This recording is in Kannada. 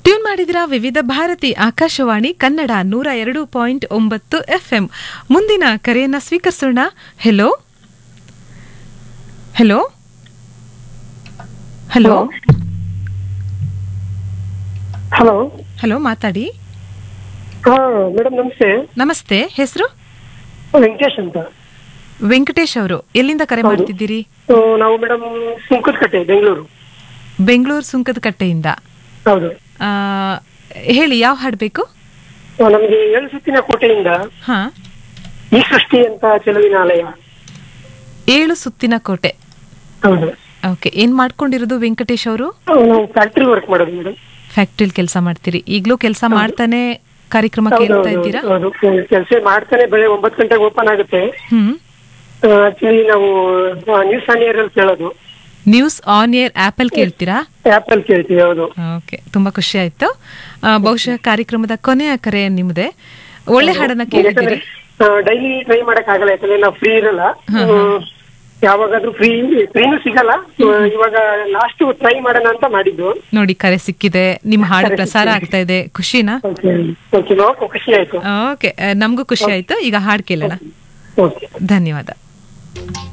ಟ್ಯೂನ್ ಮಾಡಿದಿರಾ ವಿವಿಧ ಭಾರತಿ ಆಕಾಶವಾಣಿ ಕನ್ನಡ 102.9 FM. ಮುಂದಿನ ಕರೆಯನ್ನ ಸ್ವೀಕರಿಸೋಣ. Hello hello hello hello hello ಮಾತಾಡಿ. ಹಾ ಮೇಡಮ್ ನಮಸ್ತೆ. ನಮಸ್ತೆ, ಹೆಸರು? ವೆಂಕಟೇಶ್ ಅಂತ. ವೆಂಕಟೇಶ್ ಅವರು ಎಲ್ಲಿಂದ ಕರೆ ಹೌದು. ಮಾಡ್ತಿದ್ದೀರಿ? ನಾವು ಮೇಡಮ್ ಸುಂಕದಕಟ್ಟೆ, ಬೆಂಗಳೂರು. ಬೆಂಗಳೂರು ಸುಂಕದಕಟ್ಟೆಯಿಂದ. ಹೌದು. ಆ, ಹೇಳಿ, ಯಾವ ಹಾಡ್ಬೇಕು? ನಮಗೆ 7 ಸುತ್ತಿನ ಕೋಟೆಯಿಂದ ಹಾ, ಈ ಸೃಷ್ಟಿ ಅಂತ ಚೆಲುವಿನ ಆಲಯ. 7 ಸುತ್ತಿನ ಕೋಟೆ. ಹೌದು. ಓಕೆ, ಏನ್ ಮಾಡ್ಕೊಂಡಿರೋದು ವೆಂಕಟೇಶ್ ಅವರು? ನಾವು ಫ್ಯಾಕ್ಟ್ರಿ ವರ್ಕ್ ಮಾಡೋದು ಮೇಡಮ್. ಫ್ಯಾಕ್ಟ್ರಿಲಿ ಕೆಲಸ ಮಾಡ್ತೀರಿ? ಈಗ್ಲೂ ಕೆಲಸ ಮಾಡ್ತಾನೆ ಕಾರ್ಯಕ್ರಮ ಕೇಳ್ತಾ ಇದ್ದೀರಾ? ಕೆಲಸ ಮಾಡ್ತಾನೆ. ಬೆಳಗ್ಗೆ 9 ಗಂಟೆಗೆ ಓಪನ್ ಆಗುತ್ತೆ. ಆಕ್ಚುಲಿ ನಾವು ನ್ಯೂಸ್ ಆನ್ ಏರ್ ಅಲ್ಲಿ ಕೇಳೋದು. ನ್ಯೂಸ್ ಆನ್ ಏರ್ ಆಪಲ್ ಕೇಳ್ತೀರಾ? ಆಪಲ್ ಕೇಳ್ತೀವಿ. ಹೌದು. ಓಕೆ, ತುಂಬಾ ಖುಷಿ ಆಯ್ತು. ಬಹುಶಃ ಕಾರ್ಯಕ್ರಮದ ಕೊನೆಯ ಕರೆ ನಿಮ್ದೆ. ಒಳ್ಳೆ ಹಾಡನ್ನ ಕೇಳಿದ್ದೀರಿ. ಡೈಲಿ ಟ್ರೈ ಮಾಡಕ್ ಆಗಲ್ಲ, ಯಾಕಂದ್ರೆ ನಾವು ಫ್ರೀ ಇರಲ್ಲ. ಯಾವಾಗಾದ್ರೂ ಫ್ರೀನೂ ಸಿಗಲ್ಲ. ಇವಾಗ ಲಾಸ್ಟ್ ಟ್ರೈ ಮಾಡೋಣ ಅಂತ ಮಾಡಿದ್ದು. ನೋಡಿ, ಕರೆ ಸಿಕ್ಕಿದೆ, ನಿಮ್ ಹಾಡು ಪ್ರಸಾರ ಆಗ್ತಾ ಇದೆ. ಖುಷಿನಾ? ಖುಷಿ ಆಯ್ತು. ಓಕೆ, ನಮಗೂ ಖುಷಿ ಆಯ್ತು. ಈಗ ಹಾಡು ಕೇಳೋಣ. ಧನ್ಯವಾದ.